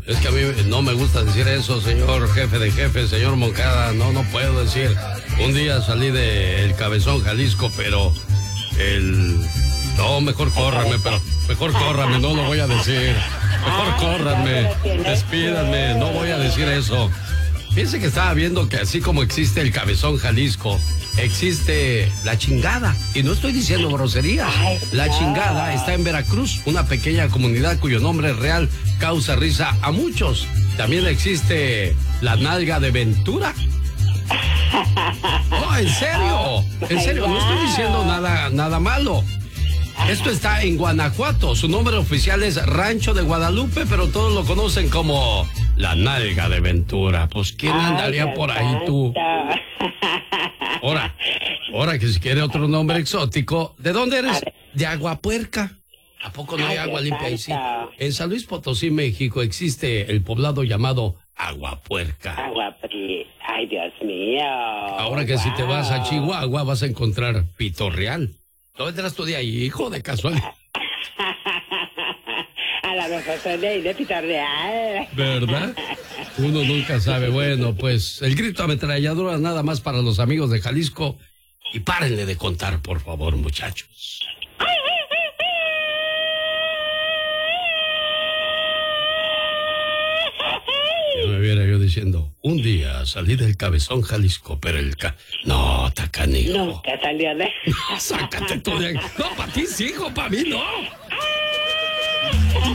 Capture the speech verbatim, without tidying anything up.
Es que a mí no me gusta decir eso, señor jefe de jefes, señor Moncada. No, no puedo decir. Un día salí de El Cabezón, Jalisco, pero el... No, mejor córrame, pero... Mejor córrame, no lo voy a decir. Mejor córranme, despídanme, no voy a decir eso. Fíjense que estaba viendo que así como existe el Cabezón, Jalisco, existe La Chingada. Y no estoy diciendo groserías. La Chingada está en Veracruz, una pequeña comunidad cuyo nombre real causa risa a muchos. También existe La Nalga de Ventura. No, en serio, en serio, no estoy diciendo nada, nada malo. Esto está en Guanajuato. Su nombre oficial es Rancho de Guadalupe, pero todos lo conocen como La Nalga de Ventura. Pues, ¿quién andaría Ay, por ahí tú? Ahora, ahora que si quiere otro nombre exótico, ¿de dónde eres? De Aguapuerca. ¿A poco no hay agua limpia ahí? Sí. En San Luis Potosí, México, existe el poblado llamado Aguapuerca. Aguapuerca. Ay, Dios mío. Ahora que wow. Si te vas a Chihuahua, vas a encontrar Pito Real. ¿Dónde eras tú de ahí, hijo, de casualidad? A la mejor soy de ahí, de Pito Real. ¿Verdad? Uno nunca sabe. Bueno, pues el grito ametralladora nada más para los amigos de Jalisco. Y párenle de contar, por favor, muchachos. Ya me viera yo diciendo, un día salí del Cabezón, Jalisco, pero el ca... No, tacanijo. Nunca salió de... Sácate tú de... No, para ti sí, hijo, para mí no.